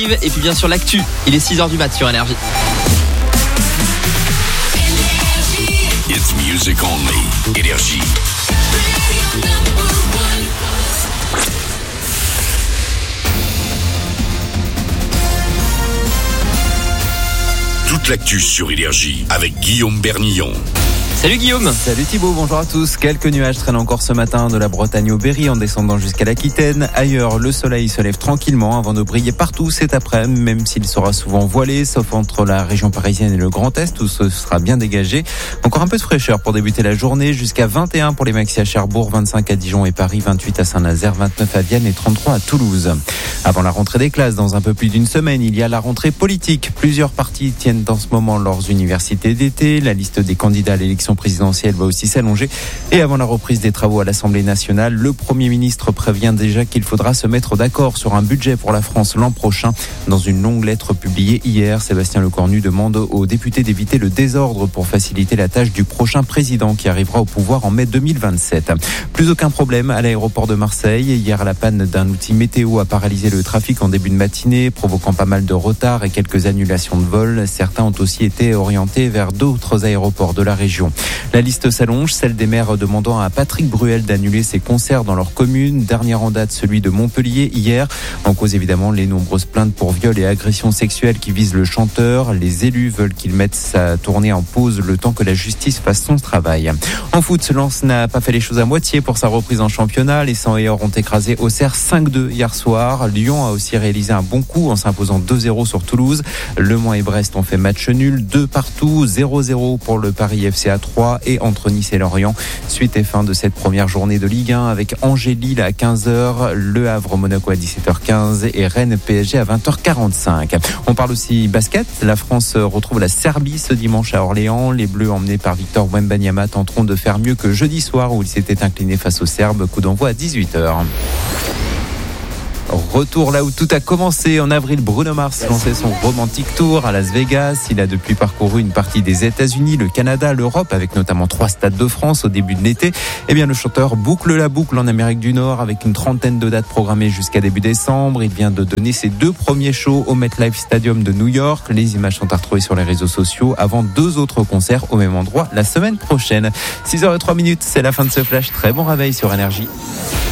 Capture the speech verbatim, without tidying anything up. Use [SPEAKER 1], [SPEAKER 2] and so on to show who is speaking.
[SPEAKER 1] Et puis bien sûr l'actu, il est six heures du mat sur Énergie.
[SPEAKER 2] It's music only. Énergie. Toute l'actu sur Énergie avec Guillaume Bernillon.
[SPEAKER 1] Salut Guillaume.
[SPEAKER 3] Salut Thibaut, bonjour à tous. Quelques nuages traînent encore ce matin de la Bretagne au Berry en descendant jusqu'à l'Aquitaine. Ailleurs, le soleil se lève tranquillement avant de briller partout cet après-midi, même s'il sera souvent voilé, sauf entre la région parisienne et le Grand Est où ce sera bien dégagé. Encore un peu de fraîcheur pour débuter la journée, jusqu'à vingt et un pour les maxi à Cherbourg, vingt-cinq à Dijon et Paris, vingt-huit à Saint-Nazaire, vingt-neuf à Vienne et trente-trois à Toulouse. Avant la rentrée des classes, dans un peu plus d'une semaine, il y a la rentrée politique. Plusieurs partis tiennent en ce moment leurs universités d'été. La liste des candidats à l'élection présidentielle va aussi s'allonger. Et avant la reprise des travaux à l'Assemblée nationale, le Premier ministre prévient déjà qu'il faudra se mettre d'accord sur un budget pour la France l'an prochain. Dans une longue lettre publiée hier, Sébastien Lecornu demande aux députés d'éviter le désordre pour faciliter la tâche du prochain président qui arrivera au pouvoir en mai deux mille vingt-sept. Plus aucun problème à l'aéroport de Marseille. Hier, la panne d'un outil météo a paralysé le trafic en début de matinée, provoquant pas mal de retards et quelques annulations de vols. Certains ont aussi été orientés vers d'autres aéroports de la région. La liste s'allonge, celle des maires demandant à Patrick Bruel d'annuler ses concerts dans leur commune. Dernière en date, celui de Montpellier hier. En cause évidemment les nombreuses plaintes pour viol et agressions sexuelles qui visent le chanteur. Les élus veulent qu'il mette sa tournée en pause le temps que la justice fasse son travail. En foot, Lens n'a pas fait les choses à moitié pour sa reprise en championnat. Les cent et or ont écrasé Auxerre cinq deux hier soir. Lyon a aussi réalisé un bon coup en s'imposant deux zéro sur Toulouse. Le Mans et Brest ont fait match nul, deux partout, zéro zéro pour le Paris F C à trois et entre Nice et Lorient. Suite et fin de cette première journée de Ligue un avec Angers-Lille à quinze heures, Le Havre-Monaco à dix-sept heures quinze et Rennes-P S G à vingt heures quarante-cinq. On parle aussi basket. La France retrouve la Serbie ce dimanche à Orléans. Les Bleus emmenés par Victor Wembanyama tenteront de faire mieux que jeudi soir où ils s'étaient inclinés face aux Serbes. Coup d'envoi à dix-huit heures. Retour là où tout a commencé. En avril, Bruno Mars lançait son Romantic Tour à Las Vegas. Il a depuis parcouru une partie des États-Unis, le Canada, l'Europe, avec notamment trois stades de France au début de l'été. Eh bien, le chanteur boucle la boucle en Amérique du Nord avec une trentaine de dates programmées jusqu'à début décembre. Il vient de donner ses deux premiers shows au MetLife Stadium de New York. Les images sont à retrouver sur les réseaux sociaux avant deux autres concerts au même endroit la semaine prochaine. six heures zéro trois minutes, c'est la fin de ce flash. Très bon réveil sur Énergie.